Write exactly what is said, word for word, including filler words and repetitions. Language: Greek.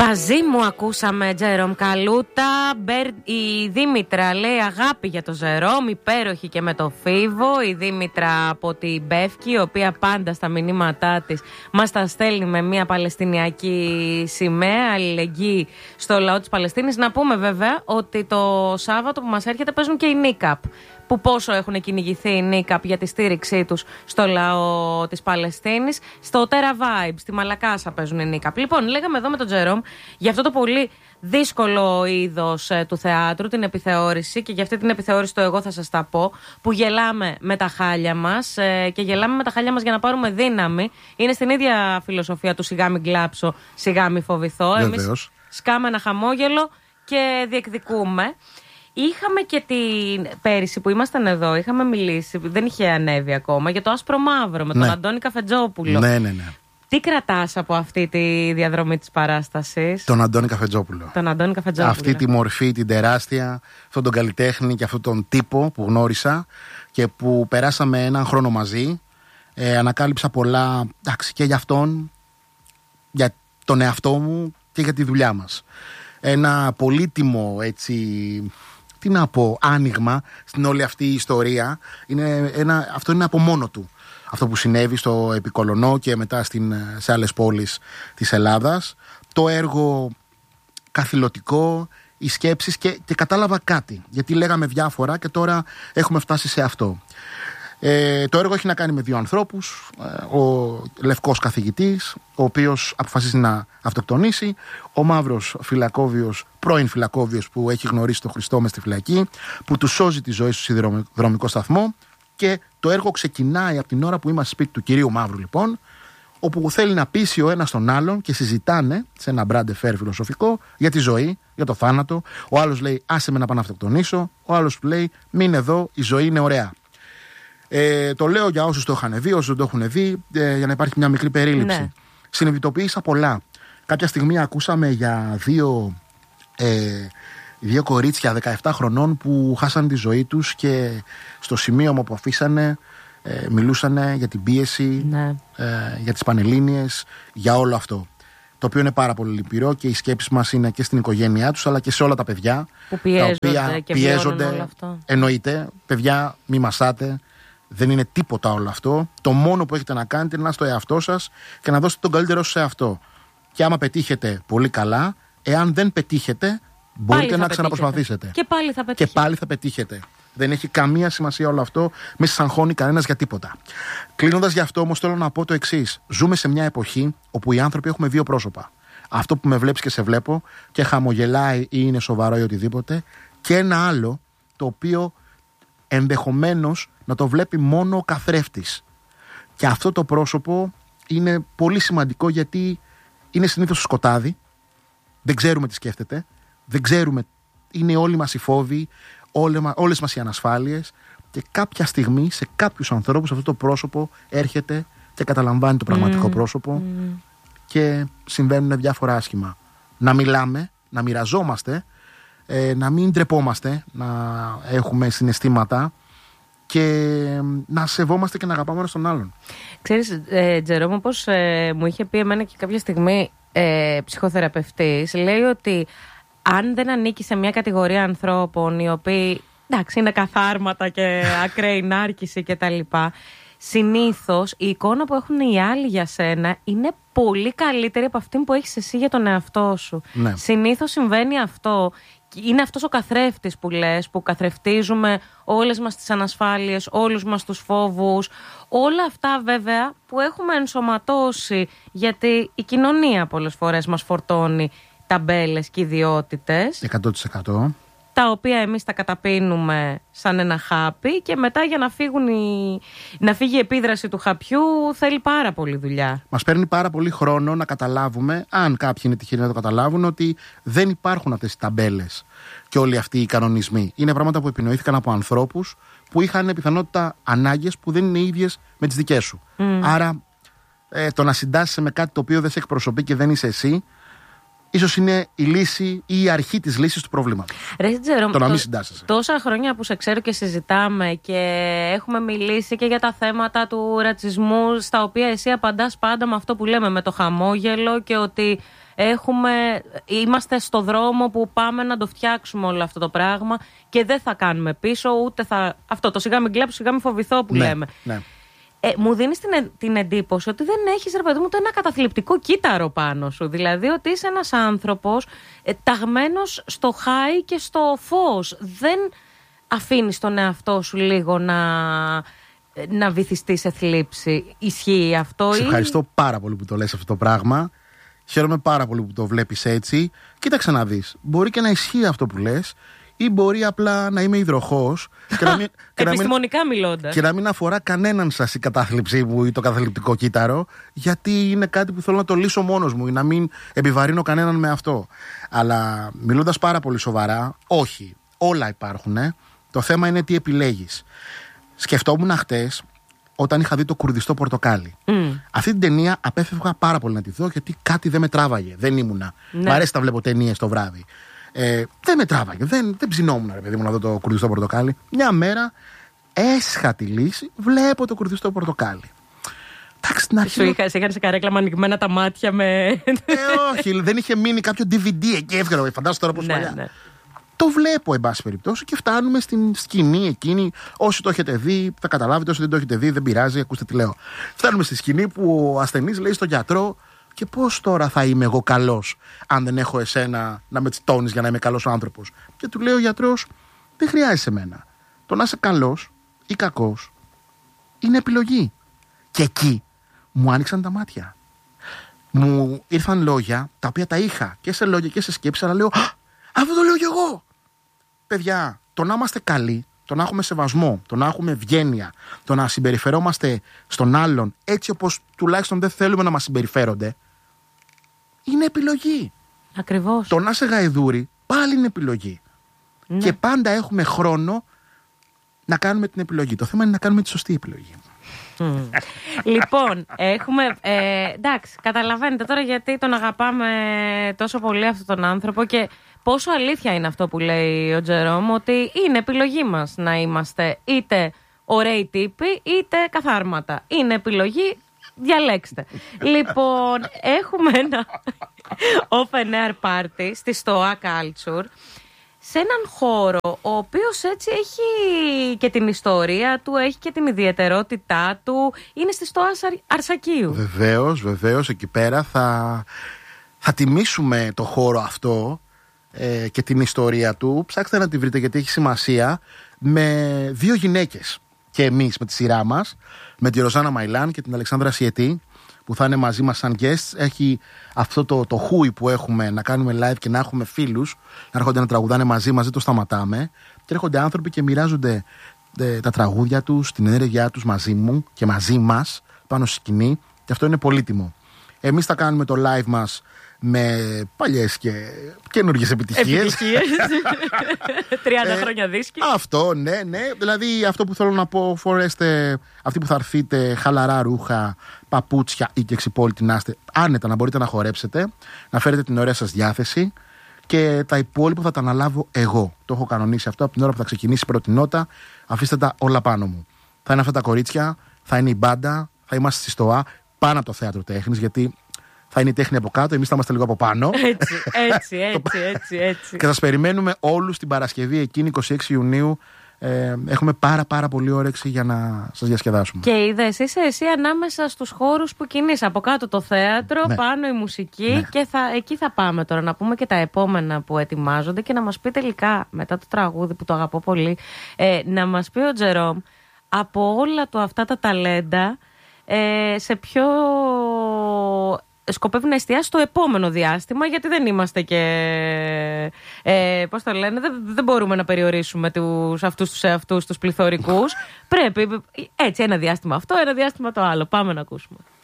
Μαζί μου ακούσαμε Τζέρομ Καλούτα. Η Δήμητρα λέει αγάπη για το Τζέρομ, υπέροχη και με το Φίβο. Η Δήμητρα από την Πεύκη, η οποία πάντα στα μηνύματά της μας τα στέλνει με μια παλαιστινιακή σημαία, αλληλεγγύη στο λαό της Παλαιστίνης. Να πούμε βέβαια ότι το Σάββατο που μας έρχεται παίζουν και οι ΝΙΚΑΠ, που πόσο έχουν κυνηγηθεί οι ΝΙΚΑΠ για τη στήριξή τους στο λαό της Παλαιστίνης. Στο Terra Vibe, στη Μαλακάσα παίζουν οι ΝΙΚΑΠ. Λοιπόν, λέγαμε εδώ με τον Τζέρομ για αυτό το πολύ δύσκολο είδος ε, του θεάτρου, την επιθεώρηση, και για αυτή την επιθεώρηση το εγώ θα σας τα πω, που γελάμε με τα χάλια μας ε, και γελάμε με τα χάλια μας για να πάρουμε δύναμη. Είναι στην ίδια φιλοσοφία του σιγά μην κλάψω, σιγά μην φοβηθώ. Εμείς σκάμε ένα χαμόγελο και διεκδικούμε. Είχαμε και την πέρυσι που ήμασταν εδώ, είχαμε μιλήσει, δεν είχε ανέβει ακόμα, για το άσπρο μαύρο με τον ναι. Αντώνη Καφετζόπουλο. Ναι, ναι, ναι. Τι κρατάς από αυτή τη διαδρομή της παράστασης? Τον Αντώνη Καφετζόπουλο. Τον Αντώνη Καφετζόπουλο. Αυτή τη μορφή, την τεράστια, αυτόν τον καλλιτέχνη και αυτόν τον τύπο που γνώρισα και που περάσαμε έναν χρόνο μαζί. Ε, ανακάλυψα πολλά, εντάξει, και για αυτόν, για τον εαυτό μου και για τη δουλειά μας. Ένα πολύτιμο, έτσι, τι να πω, άνοιγμα στην όλη αυτή η ιστορία. Είναι ένα, αυτό είναι από μόνο του. Αυτό που συνέβη στο Επικολονό και μετά στην, σε άλλες πόλεις της Ελλάδας. Το έργο καθηλωτικό, οι σκέψεις και, και κατάλαβα κάτι. Γιατί λέγαμε διάφορα και τώρα έχουμε φτάσει σε αυτό. Ε, το έργο έχει να κάνει με δύο ανθρώπους. Ο λευκός καθηγητής, ο οποίος αποφασίζει να αυτοκτονήσει. Ο μαύρος φυλακόβιος, πρώην φυλακόβιος που έχει γνωρίσει τον Χριστό μες στη φυλακή, που του σώζει τη ζωή στο σιδηροδρομικό σταθμό. Και το έργο ξεκινάει από την ώρα που είμαστε σπίτι του κυρίου Μαύρου, λοιπόν, όπου θέλει να πείσει ο ένας τον άλλον και συζητάνε σε ένα μπράντε φέρ φιλοσοφικό για τη ζωή, για το θάνατο. Ο άλλος λέει άσε με να πάω να αυτοκτονήσω. Ο άλλος του λέει μην εδώ, η ζωή είναι ωραία. Ε, το λέω για όσους το είχαν δει, όσους δεν το έχουν δει, ε, για να υπάρχει μια μικρή περίληψη. Ναι. Συνειδητοποίησα πολλά. Κάποια στιγμή ακούσαμε για δύο, ε, δύο κορίτσια δεκαεπτά χρονών που χάσαν τη ζωή τους και στο σημείο μου που αφήσανε ε, μιλούσανε για την πίεση, ναι. ε, για τις πανελλήνιες, για όλο αυτό. Το οποίο είναι πάρα πολύ λυπηρό και οι σκέψεις μας είναι και στην οικογένειά τους αλλά και σε όλα τα παιδιά που πιέζονται, τα οποία και πιέζονται. Όλο αυτό. Εννοείται, παιδιά, μη μασάτε. Δεν είναι τίποτα όλο αυτό. Το μόνο που έχετε να κάνετε είναι να είστε στο εαυτό σας και να δώσετε τον καλύτερο σε αυτό. Και άμα πετύχετε, πολύ καλά. Εάν δεν πετύχετε, μπορείτε να ξαναπροσπαθήσετε. Και πάλι θα πετύχετε. Και πάλι θα πετύχετε. Δεν έχει καμία σημασία όλο αυτό. Μη σας αγχώνει κανένας για τίποτα. Κλείνοντας γι' αυτό, όμως, θέλω να πω το εξής. Ζούμε σε μια εποχή όπου οι άνθρωποι έχουμε δύο πρόσωπα. Αυτό που με βλέπεις και σε βλέπω και χαμογελάει ή είναι σοβαρό ή οτιδήποτε. Και ένα άλλο το οποίο ενδεχομένως να το βλέπει μόνο ο καθρέφτης. Και αυτό το πρόσωπο είναι πολύ σημαντικό γιατί είναι συνήθως στο σκοτάδι. Δεν ξέρουμε τι σκέφτεται. Δεν ξέρουμε. Είναι όλοι μας οι φόβοι, όλες μας οι ανασφάλειες. Και κάποια στιγμή σε κάποιους ανθρώπους αυτό το πρόσωπο έρχεται και καταλαμβάνει το πραγματικό mm. πρόσωπο mm. και συμβαίνουν διάφορα άσχημα. Να μιλάμε, να μοιραζόμαστε, ε, να μην ντρεπόμαστε, να έχουμε συναισθήματα και να σεβόμαστε και να αγαπάμε ένας τον άλλον. Ξέρεις, ε, Τζερόμ, όπως ε, μου είχε πει εμένα και κάποια στιγμή ε, ψυχοθεραπευτής, λέει ότι αν δεν ανήκει σε μια κατηγορία ανθρώπων οι οποίοι, εντάξει, είναι καθάρματα και ακραίη νάρκηση κτλ., συνήθως η εικόνα που έχουν οι άλλοι για σένα είναι πολύ καλύτερη από αυτή που έχεις εσύ για τον εαυτό σου. Ναι. Συνήθως συμβαίνει αυτό. Είναι αυτός ο καθρέφτης που λες, που καθρεφτίζουμε όλες μας τις ανασφάλειες, όλους μας τους φόβους. Όλα αυτά βέβαια που έχουμε ενσωματώσει, γιατί η κοινωνία πολλές φορές μας φορτώνει ταμπέλες και ιδιότητες. εκατό τοις εκατό. Τα οποία εμείς τα καταπίνουμε σαν ένα χάπι και μετά για να, φύγουν οι... να φύγει η επίδραση του χαπιού θέλει πάρα πολύ δουλειά. Μας παίρνει πάρα πολύ χρόνο να καταλάβουμε, αν κάποιοι είναι τυχεροί να το καταλάβουν, ότι δεν υπάρχουν αυτές οι ταμπέλες και όλοι αυτοί οι κανονισμοί. Είναι πράγματα που επινοήθηκαν από ανθρώπους που είχαν πιθανότητα ανάγκες που δεν είναι ίδιες με τις δικές σου. Mm. Άρα ε, το να συντάσσεσαι με κάτι το οποίο δεν σε εκπροσωπεί και δεν είσαι εσύ, ίσως είναι η λύση ή η αρχή της λύσης του προβλήματος. Ρε Τζερόμ, το να μην συντάσσεσαι. Τόσα χρόνια που σε ξέρω και συζητάμε και έχουμε μιλήσει και για τα θέματα του ρατσισμού, στα οποία εσύ απαντάς πάντα με αυτό που λέμε, με το χαμόγελο, και ότι έχουμε, είμαστε στο δρόμο που πάμε να το φτιάξουμε όλο αυτό το πράγμα και δεν θα κάνουμε πίσω, ούτε θα. Αυτό το σιγά μην κλάψω, σιγά μην φοβηθώ που ναι, λέμε. Ναι. Ε, μου δίνεις την, την εντύπωση ότι δεν έχεις, ρε παιδί μου, το ένα καταθλιπτικό κύτταρο πάνω σου. Δηλαδή ότι είσαι ένας άνθρωπος ε, ταγμένος στο χάι και στο φως. Δεν αφήνεις τον εαυτό σου λίγο να, να βυθιστεί σε θλίψη. Ισχύει αυτό? Σε ή... ευχαριστώ πάρα πολύ που το λες αυτό το πράγμα. Χαίρομαι πάρα πολύ που το βλέπεις έτσι. Κοίταξε να δεις. Μπορεί και να ισχύει αυτό που λες, ή μπορεί απλά να είμαι υδροχός και να μην, και επιστημονικά να μην, μιλώντας. Και να μην αφορά κανέναν σας η κατάθλιψή μου ή το καταθλιπτικό κύτταρο, γιατί είναι κάτι που θέλω να το λύσω μόνος μου ή να μην επιβαρύνω κανέναν με αυτό. Αλλά μιλώντας πάρα πολύ σοβαρά, όχι. Όλα υπάρχουν. Ε. Το θέμα είναι τι επιλέγεις. Σκεφτόμουν χτες όταν είχα δει το Κουρδιστό Πορτοκάλι. Mm. Αυτή την ταινία απέφευγα πάρα πολύ να τη δω, γιατί κάτι δεν με τράβαγε. Δεν ήμουνα. Ναι. Μ' αρέσει να βλέπω ταινίες το βράδυ. Ε, δεν με τράβαγε. Δεν, δεν ψινόμουν, ρε παιδί μου, να δω το Κουρδιστό Πορτοκάλι. Μια μέρα έσχα τη λύση, βλέπω το Κουρδιστό Πορτοκάλι. Εντάξει, στην αρχή. Σου είχα, είχαν σε καρέκλα ανοιγμένα τα μάτια με. Ε, όχι, δεν είχε μείνει κάποιο ντι βι ντι εκεί. Εύκαιρο, φαντάζομαι τώρα πώς παλιά. Ναι. Το βλέπω, εν πάση περιπτώσει, και φτάνουμε στην σκηνή εκείνη. Όσοι το έχετε δει, θα καταλάβετε. Όσοι δεν το έχετε δει, δεν πειράζει, ακούστε τι λέω. Φτάνουμε στη σκηνή που ο ασθενής λέει στον γιατρό: και πώς τώρα θα είμαι εγώ καλός, αν δεν έχω εσένα να με τσιτώνεις για να είμαι καλός άνθρωπος? Και του λέει ο γιατρός: δεν χρειάζεσαι εμένα. Το να είσαι καλός ή κακός είναι επιλογή. Και εκεί μου άνοιξαν τα μάτια. Μου ήρθαν λόγια τα οποία τα είχα και σε λόγια και σε σκέψη, αλλά λέω: αυτό το λέω κι εγώ. Παιδιά, το να είμαστε καλοί, το να έχουμε σεβασμό, το να έχουμε ευγένεια, το να συμπεριφερόμαστε στον άλλον έτσι όπως τουλάχιστον δεν θέλουμε να μας συμπεριφέρονται, είναι επιλογή. Ακριβώς. Το να είσαι γαϊδούρι πάλι είναι επιλογή. Ναι. Και πάντα έχουμε χρόνο να κάνουμε την επιλογή. Το θέμα είναι να κάνουμε τη σωστή επιλογή. Mm. Λοιπόν, έχουμε. Ε, εντάξει, καταλαβαίνετε τώρα γιατί τον αγαπάμε τόσο πολύ αυτόν τον άνθρωπο και πόσο αλήθεια είναι αυτό που λέει ο Τζερόμ, ότι είναι επιλογή μας να είμαστε είτε ωραίοι τύποι είτε καθάρματα. Είναι επιλογή, διαλέξτε. Λοιπόν, έχουμε ένα open air party στη Stoa Culture, σε έναν χώρο ο οποίος έτσι έχει και την ιστορία του, έχει και την ιδιαιτερότητά του. Είναι στη Stoa Αρσακίου. Βεβαίως, βεβαίως, εκεί πέρα θα, θα τιμήσουμε το χώρο αυτό ε, και την ιστορία του. Ψάξτε να τη βρείτε γιατί έχει σημασία. Με δύο γυναίκες και εμείς με τη σειρά μας, με τη Ροζάνα Μαϊλάν και την Αλεξάνδρα Σιετή, που θα είναι μαζί μας σαν guests. Έχει αυτό το, το χούι που έχουμε να κάνουμε live και να έχουμε φίλους να έρχονται να τραγουδάνε μαζί μας, δεν το σταματάμε. Και έρχονται άνθρωποι και μοιράζονται ε, τα τραγούδια τους, την ενέργειά τους μαζί μου και μαζί μας πάνω στη σκηνή. Και αυτό είναι πολύτιμο. Εμείς θα κάνουμε το live μας με παλιές και καινούργιες επιτυχίες. Επιτυχίες. τριάντα χρόνια δίσκοι. Αυτό, ναι, ναι. Δηλαδή αυτό που θέλω να πω, φορέστε, αυτοί που θα έρθείτε, χαλαρά ρούχα, παπούτσια ή και εξυπόλυτη να είστε άνετα, να μπορείτε να χορέψετε, να φέρετε την ωραία σας διάθεση και τα υπόλοιπα θα τα αναλάβω εγώ. Το έχω κανονίσει αυτό από την ώρα που θα ξεκινήσει η πρώτη νότα. Αφήστε τα όλα πάνω μου. Θα είναι αυτά τα κορίτσια, θα είναι η μπάντα, θα είμαστε στη Στοά, πάνω από το θέατρο τέχνης, γιατί θα είναι η τέχνη από κάτω, εμείς θα είμαστε λίγο από πάνω. Έτσι, έτσι, έτσι, έτσι, έτσι. Και σας περιμένουμε όλους την Παρασκευή εκείνη, είκοσι έξι Ιουνίου. Ε, έχουμε πάρα πάρα πολύ όρεξη για να σας διασκεδάσουμε. Και είδες, είσαι εσύ ανάμεσα στους χώρους που κινείς. Από κάτω το θέατρο, ναι, πάνω η μουσική, ναι, και θα, εκεί θα πάμε τώρα να πούμε και τα επόμενα που ετοιμάζονται και να μας πει τελικά, μετά το τραγούδι που το αγαπώ πολύ, ε, να μας πει ο Τζερόμ από όλα του αυτά τα ταλέντα, ε, σε ποιο σκοπεύει να εστιάσει το επόμενο διάστημα, γιατί δεν είμαστε και ε, πώς το λένε, δεν, δεν μπορούμε να περιορίσουμε τους, αυτούς τους εαυτούς τους πληθωρικούς. Πρέπει έτσι ένα διάστημα αυτό, ένα διάστημα το άλλο. Πάμε να ακούσουμε.